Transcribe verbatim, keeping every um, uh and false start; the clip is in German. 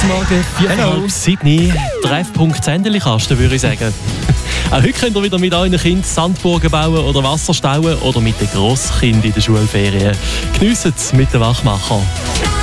Guten Morgen, vier vor halb sieben. Treffpunkt Zendelikasten, würde ich sagen. Auch heute könnt ihr wieder mit euren Kindern Sandburgen bauen oder Wasser stauen oder mit den Grosskindern in der Schulferien. Geniessen es mit den Wachmachern.